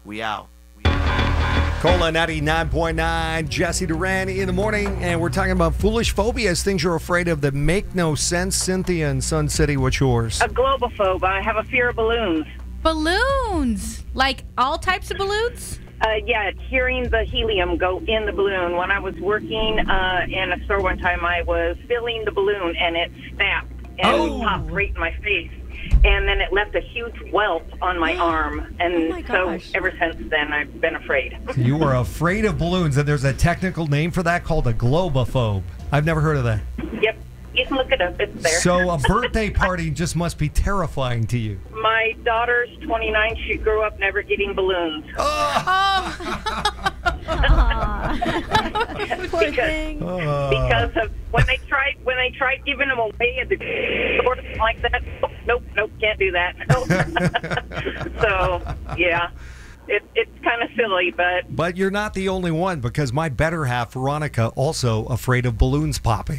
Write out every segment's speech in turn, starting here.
We out. Cola 99.9, Jesse Duran in the morning, and we're talking about foolish phobias, things you're afraid of that make no sense. Cynthia in Sun City, what's yours? A globophobe. I have a fear of balloons. Balloons? Like all types of balloons? Yeah, hearing the helium go in the balloon. When I was working in a store one time, I was filling the balloon, and it snapped and popped right in my face. And then it left a huge welt on my arm. And so ever since then, I've been afraid. You are afraid of balloons, and there's a technical name for that called a globophobe. I've never heard of that. Yep. You can look it up. It's there. So a birthday party just must be terrifying to you. My daughter's 29. She grew up never getting balloons. Because of when they tried giving them away at the store like that. Nope, can't do that. Nope. So yeah. It's kind of silly, but... But you're not the only one, because my better half, Veronica, also afraid of balloons popping.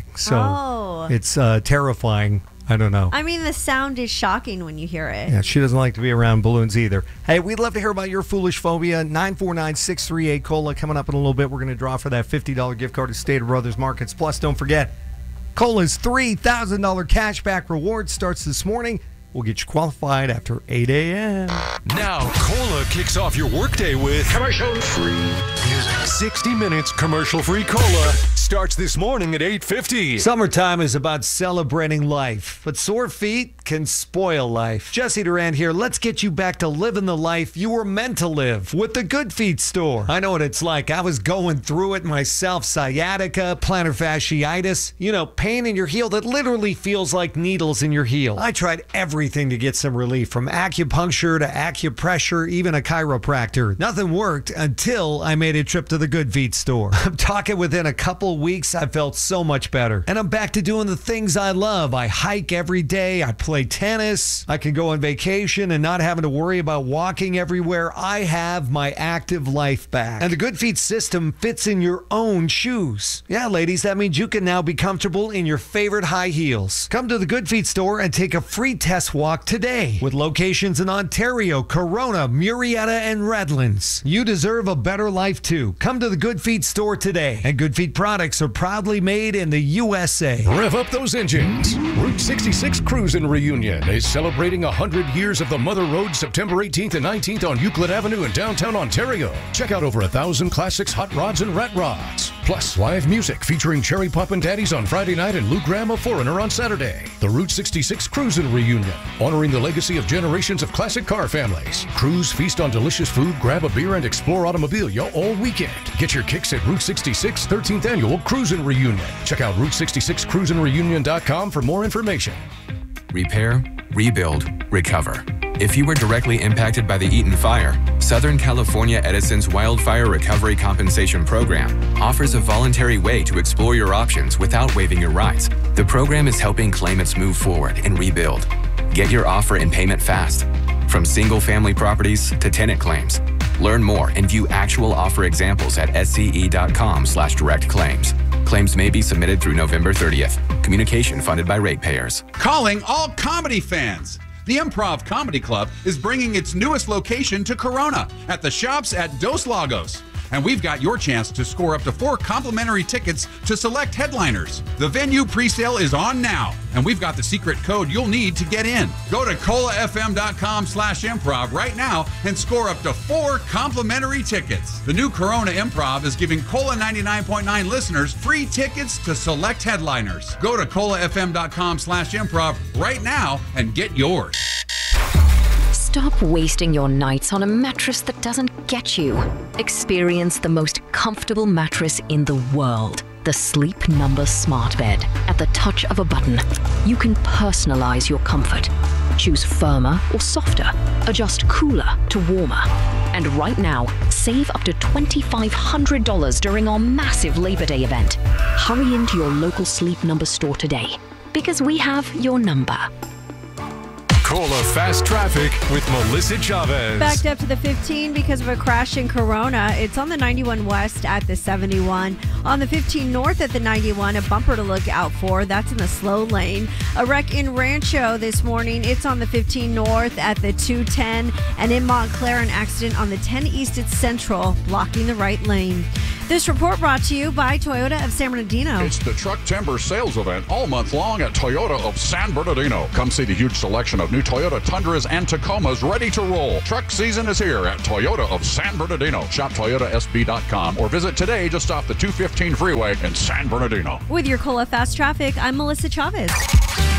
So it's terrifying. I don't know. I mean, the sound is shocking when you hear it. Yeah, she doesn't like to be around balloons either. Hey, we'd love to hear about your foolish phobia. 949-638-COLA. Coming up in a little bit, we're going to draw for that $50 gift card to Stater Brothers Markets. Plus, don't forget, COLA's $3,000 cashback reward starts this morning. We'll get you qualified after 8 a.m. Now, Cola kicks off your workday with commercial-free music. 60 minutes commercial-free Cola starts this morning at 8:50. Summertime is about celebrating life, but sore feet can spoil life. Jesse Duran here. Let's get you back to living the life you were meant to live with the Good Feet store. I know what it's like. I was going through it myself. Sciatica, plantar fasciitis, pain in your heel that literally feels like needles in your heel. I tried everything to get some relief, from acupuncture to acupressure, even a chiropractor. Nothing worked until I made a trip to the Good Feet store. I'm talking within a couple weeks, I felt so much better. And I'm back to doing the things I love. I hike every day. I play tennis. I can go on vacation and not having to worry about walking everywhere. I have my active life back. And the Good Feet system fits in your own shoes. Yeah, ladies, that means you can now be comfortable in your favorite high heels. Come to the Good Feet store and take a free test walk today. With locations in Ontario, Corona, Murrieta, and Redlands. You deserve a better life too. Come to the Good Feet store today. And Good Feet products are proudly made in the USA. Rev up those engines. Route 66 Cruisin' Reunion is celebrating 100 years of the Mother Road, September 18th and 19th on Euclid Avenue in downtown Ontario. Check out over 1,000 classics, hot rods, and rat rods. Plus, live music featuring Cherry Poppin' Daddies on Friday night and Lou Graham of Foreigner on Saturday. The Route 66 Cruisin' Reunion, honoring the legacy of generations of classic car families. Cruise, feast on delicious food, grab a beer, and explore automobilia all weekend. Get your kicks at Route 66 13th Annual Cruisin' Reunion. Check out Route66cruisinreunion.com for more information. Repair, rebuild, recover. If you were directly impacted by the Eaton Fire, Southern California Edison's Wildfire Recovery Compensation Program offers a voluntary way to explore your options without waiving your rights. The program is helping claimants move forward and rebuild. Get your offer and payment fast. From single-family properties to tenant claims. Learn more and view actual offer examples at sce.com/direct claims. Claims may be submitted through November 30th. Communication funded by ratepayers. Calling all comedy fans. The Improv Comedy Club is bringing its newest location to Corona at the Shops at Dos Lagos. And we've got your chance to score up to 4 complimentary tickets to select headliners. The venue presale is on now, and we've got the secret code you'll need to get in. Go to colafm.com/improv right now and score up to 4 complimentary tickets. The new Corona Improv is giving Cola 99.9 listeners free tickets to select headliners. Go to colafm.com/improv right now and get yours. Stop wasting your nights on a mattress that doesn't get you. Experience the most comfortable mattress in the world. The Sleep Number Smart Bed. At the touch of a button, you can personalize your comfort. Choose firmer or softer. Adjust cooler to warmer. And right now, save up to $2,500 during our massive Labor Day event. Hurry into your local Sleep Number store today, because we have your number. Cola Fast Traffic with Melissa Chavez. Backed up to the 15 because of a crash in Corona. It's on the 91 West at the 71. On the 15 North at the 91, a bumper to look out for. That's in the slow lane. A wreck in Rancho this morning. It's on the 15 North at the 210. And in Montclair, an accident on the 10 East at Central, blocking the right lane. This report brought to you by Toyota of San Bernardino. It's the Truck Timber Sales Event all month long at Toyota of San Bernardino. Come see the huge selection of new Toyota Tundras and Tacomas ready to roll. Truck season is here at Toyota of San Bernardino. Shop ToyotaSB.com or visit today just off the 215 freeway in San Bernardino. With your Cola Fast Traffic, I'm Melissa Chavez.